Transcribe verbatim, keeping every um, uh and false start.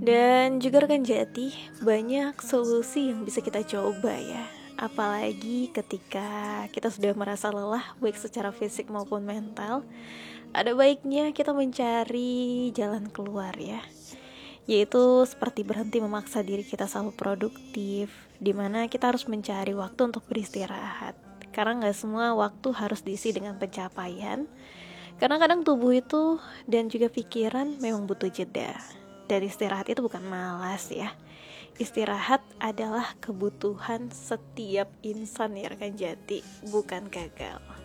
Dan juga rekan Jati, banyak solusi yang bisa kita coba ya. Apalagi ketika kita sudah merasa lelah baik secara fisik maupun mental, ada baiknya kita mencari jalan keluar ya. Yaitu seperti berhenti memaksa diri kita selalu produktif, dimana kita harus mencari waktu untuk beristirahat. Karena gak semua waktu harus diisi dengan pencapaian. Karena kadang tubuh itu dan juga pikiran memang butuh jeda. Dan istirahat itu bukan malas ya. Istirahat adalah kebutuhan setiap insan ya rekan Jati, bukan gagal.